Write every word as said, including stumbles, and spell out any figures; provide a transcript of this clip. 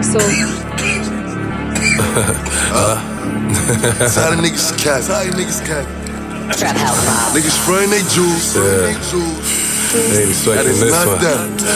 Axel. uh, Tired of niggas cat, tired of niggas cat. Trap house vibe. Niggas spraying they jewels, Yeah. they jewels. They ain't That expecting is this not one. that.